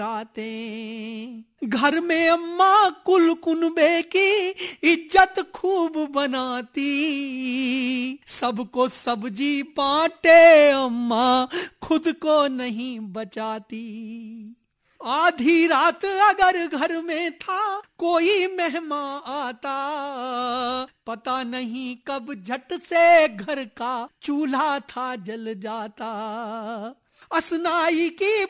आते। घर में अम्मा कुल कुनबे की इज्जत खूब बनाती, सबको सब्जी बांटे अम्मा खुद को नहीं बचाती। आधी रात अगर घर में था कोई मेहमान आता, पता नहीं कब झट से घर का चूल्हा था जल जाता। असनाई की